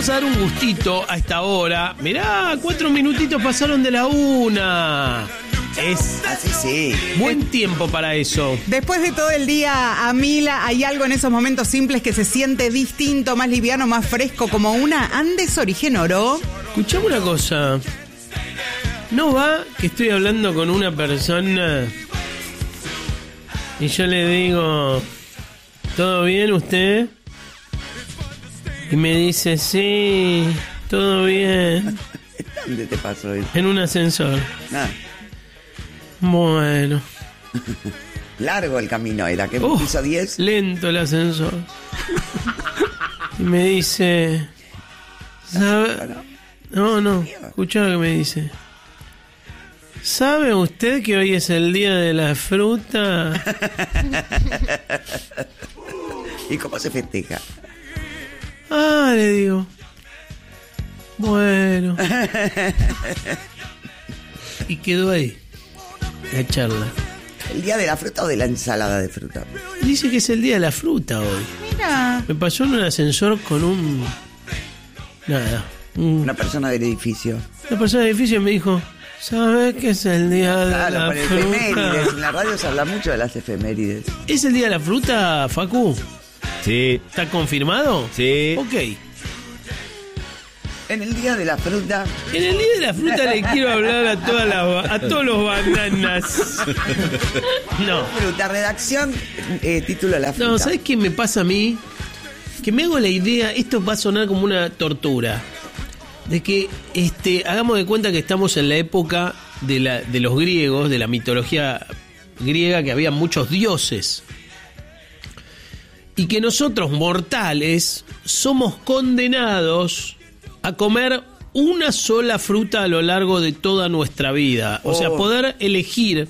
vamos a dar un gustito a esta hora. Mirá, 4 minutitos pasaron de la 1. Es así, sí. Buen tiempo para eso. Después de todo el día, Amila, hay algo en esos momentos simples que se siente distinto, más liviano, más fresco, como una Andes Origen Oro. Escuchame una cosa. No va que estoy hablando con una persona y yo le digo, ¿todo bien usted? Y me dice, sí, todo bien. ¿Dónde te pasó eso? En un ascensor. Ah. Bueno. Largo el camino, era que piso 10. Lento el ascensor. Y me dice, ¿sabe? No, escuchá lo que me dice. ¿Sabe usted que hoy es el día de la fruta? ¿Y cómo se festeja? Le digo. Bueno. Y quedó ahí la charla. ¿El día de la fruta o de la ensalada de fruta? Dice que es el día de la fruta hoy. Mira. Me pasó en un ascensor con una persona del edificio. Una persona del edificio me dijo, ¿sabes qué es el día de la fruta? Efemérides. En la radio se habla mucho de las efemérides. ¿Es el día de la fruta, Facu? Sí. ¿Está confirmado? Sí. Ok. En el día de la fruta. En el día de la fruta le quiero hablar a todos los bananas. No. Fruta, redacción, título de la fruta. No, ¿sabes qué me pasa a mí? Que me hago la idea, esto va a sonar como una tortura, de que hagamos de cuenta que estamos en la época de los griegos, de la mitología griega, que había muchos dioses. Y que nosotros, mortales, somos condenados a comer una sola fruta a lo largo de toda nuestra vida. O sea, poder elegir.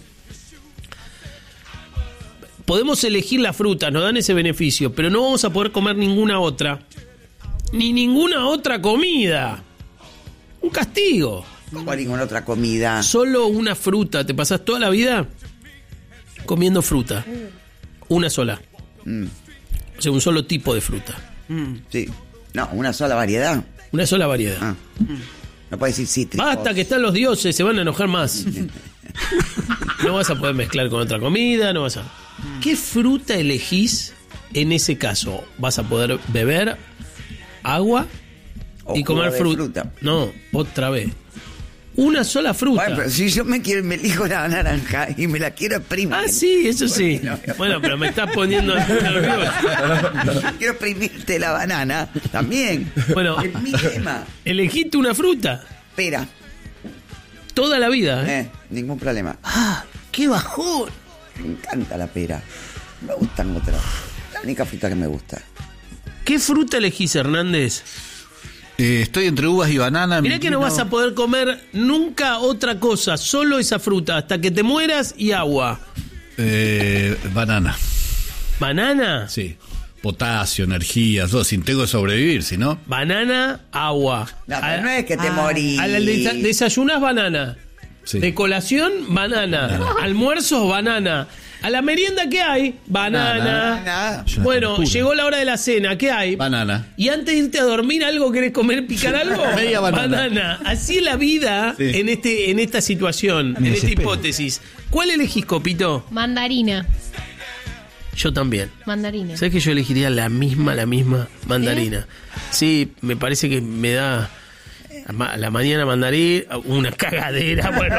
Podemos elegir la fruta, nos dan ese beneficio, pero no vamos a poder comer ninguna otra. Ni ninguna otra comida. Un castigo. ¿Cómo ninguna otra comida? Solo una fruta. Te pasás toda la vida comiendo fruta. Una sola. O sea, un solo tipo de fruta. Sí. No, una sola variedad. Una sola variedad. No puedes decir cítricos. Basta que están los dioses, se van a enojar más. No vas a poder mezclar con otra comida, no vas a... ¿Qué fruta elegís en ese caso? ¿Vas a poder beber agua y comer fruta? No, otra vez. Una sola fruta. Bueno, pero si yo me elijo la naranja y me la quiero exprimir. Ah, sí, eso sí. Bueno, pero me estás poniendo nervioso. Quiero exprimirte la banana también. Bueno, es mi tema. Elegiste una fruta. Pera. Toda la vida, ningún problema. ¡Qué bajón! Me encanta la pera. Me gustan otras. La única fruta que me gusta. ¿Qué fruta elegís, Hernández? Estoy entre uvas y banana. Mirá que no vas a poder comer nunca otra cosa, solo esa fruta, hasta que te mueras y agua. Banana. ¿Banana? Sí. Potasio, energía, todo. Sin tengo que sobrevivir, si no. Banana, agua. No, pero no es que te morís. Desayunás banana. Sí. De colación, banana. Almuerzos, banana. A la merienda, ¿qué hay? Banana. Bueno, llegó la hora de la cena, ¿qué hay? Banana. Y antes de irte a dormir, ¿algo querés comer, picar algo? Media banana. Así es la vida en esta situación, en esta hipótesis. ¿Cuál elegís, Copito? Mandarina. Yo también. Mandarina. ¿Sabes que yo elegiría la misma mandarina? Sí, me parece que me da... A la mañana mandarín, una cagadera, bueno.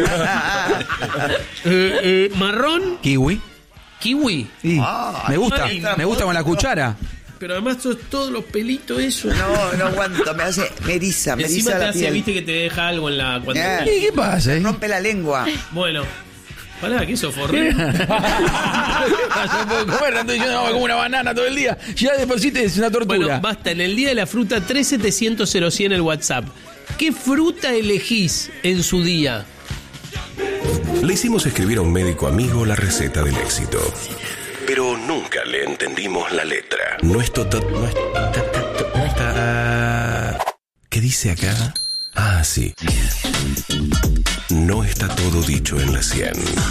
Marrón. Kiwi. Kiwi. Sí. Me gusta con la cuchara. Pero además todos los pelitos eso. No aguanto, me eriza Encima te la hace, piel. viste que te deja algo en la... ¿Qué pasa? Rompe la lengua. Bueno. Pará, ¿qué eso, forré? Yo puedo comer, tanto yo no como una banana todo el día. Ya de por sí es una tortura. Bueno, basta, en el día de la fruta 3700 el WhatsApp. ¿Qué fruta elegís en su día? Le hicimos escribir a un médico amigo la receta del éxito, pero nunca le entendimos la letra. ¿Qué dice acá? Ah, sí. No está todo dicho en la 100.